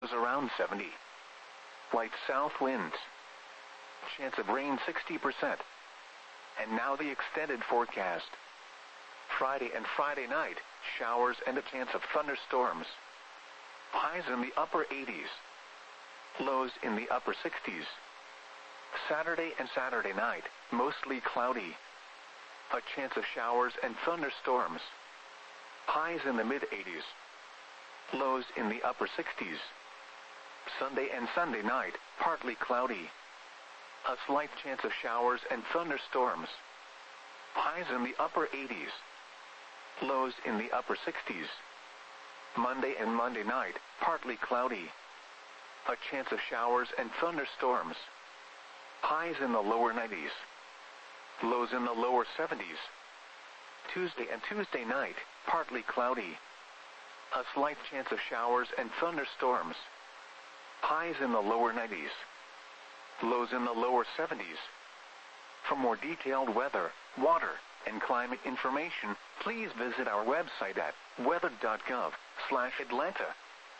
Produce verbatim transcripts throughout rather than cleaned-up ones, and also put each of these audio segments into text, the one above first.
lows around seventy. Light south winds. Chance of rain sixty percent. And now the extended forecast. Friday and Friday night, showers and a chance of thunderstorms. Highs in the upper eighties. Lows in the upper sixties. Saturday and Saturday night, mostly cloudy. A chance of showers and thunderstorms. Highs in the mid-eighties. Lows in the upper sixties. Sunday and Sunday night, partly cloudy. A slight chance of showers and thunderstorms. Highs in the upper eighties. Lows in the upper sixties. Monday and Monday night, partly cloudy. A chance of showers and thunderstorms. Highs in the lower nineties. Lows in the lower seventies. Tuesday and Tuesday night, partly cloudy. A slight chance of showers and thunderstorms. Highs in the lower nineties. Lows in the lower seventies. For more detailed weather, water, and climate information, please visit our website at weather dot gov slash Atlanta.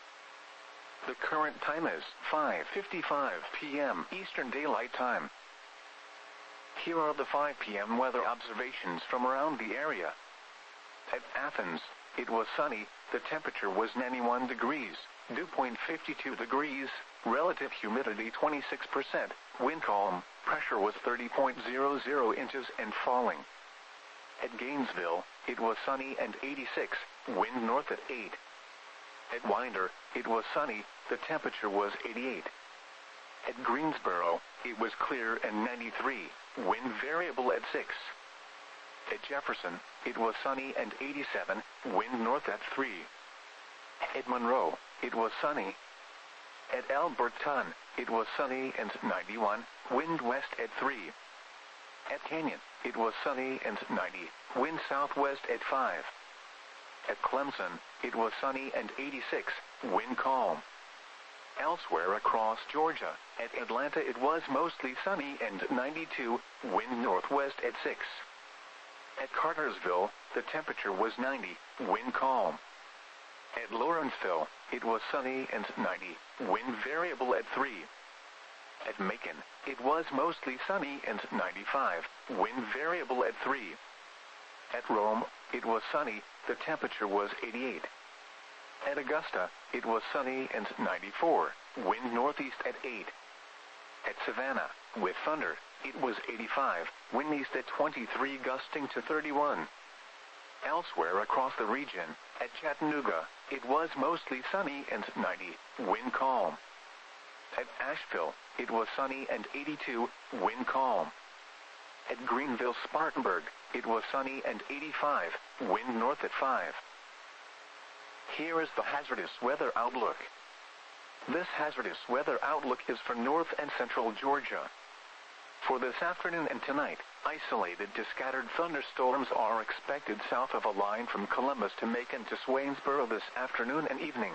The current time is five fifty-five p m Eastern Daylight Time. Here are the five p m weather observations from around the area. At Athens, it was sunny, the temperature was ninety-one degrees, dew point fifty-two degrees, relative humidity twenty-six percent, wind calm, pressure was thirty point zero zero inches and falling. At Gainesville, it was sunny and eighty-six, wind north at eight. At Winder, it was sunny, the temperature was eighty-eight. At Greensboro, it was clear and ninety-three, wind variable at six. At Jefferson, it was sunny and eighty-seven, wind north at three. At Monroe, it was sunny. At Alberton, it was sunny and ninety-one, wind west at three. At Canyon, it was sunny and ninety, wind southwest at five. At Clemson, it was sunny and eighty-six, wind calm. Elsewhere across Georgia, at Atlanta it was mostly sunny and ninety-two, wind northwest at six. At Cartersville, the temperature was ninety, wind calm. At Lawrenceville, it was sunny and ninety, wind variable at three. At Macon, it was mostly sunny and ninety-five, wind variable at three. At Rome, it was sunny, the temperature was eighty-eight. At Augusta, it was sunny and ninety-four, wind northeast at eight. At Savannah, with thunder, it was eighty-five, wind east at twenty-three gusting to thirty-one. Elsewhere across the region, at Chattanooga, it was mostly sunny and ninety, wind calm. At Asheville, it was sunny and eighty-two, wind calm. At Greenville-Spartanburg, it was sunny and eighty-five, wind north at five. Here is the hazardous weather outlook. This hazardous weather outlook is for north and central Georgia. For this afternoon and tonight, isolated to scattered thunderstorms are expected south of a line from Columbus to Macon to Swainsboro this afternoon and evening.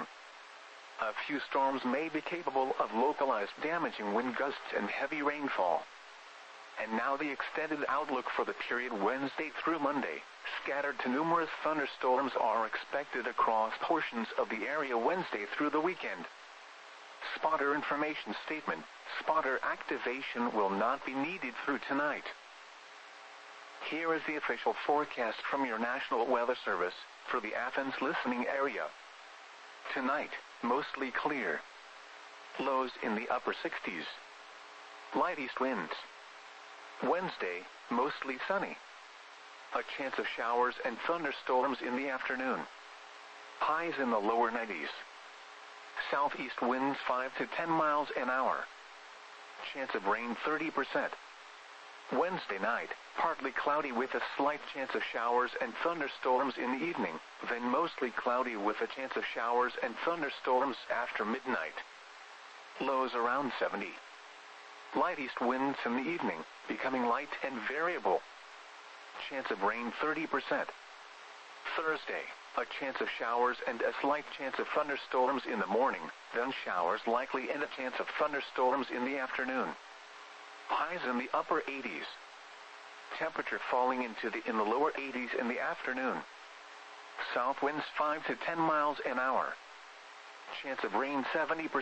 A few storms may be capable of localized damaging wind gusts and heavy rainfall. And now the extended outlook for the period Wednesday through Monday. Scattered to numerous thunderstorms are expected across portions of the area Wednesday through the weekend. Spotter information statement. Spotter activation will not be needed through tonight. Here is the official forecast from your National Weather Service for the Athens listening area. Tonight, mostly clear. Lows in the upper sixties. Light east winds. Wednesday, mostly sunny. A chance of showers and thunderstorms in the afternoon. Highs in the lower nineties. Southeast winds five to ten miles an hour. Chance of rain thirty percent. Wednesday night, partly cloudy with a slight chance of showers and thunderstorms in the evening, then mostly cloudy with a chance of showers and thunderstorms after midnight. Lows around seventy. Light east winds in the evening, becoming light and variable. Chance of rain thirty percent. Thursday, a chance of showers and a slight chance of thunderstorms in the morning, then showers likely and a chance of thunderstorms in the afternoon. Highs in the upper eighties. Temperature falling into the in the lower eighties in the afternoon. South winds five to ten miles an hour. Chance of rain seventy percent.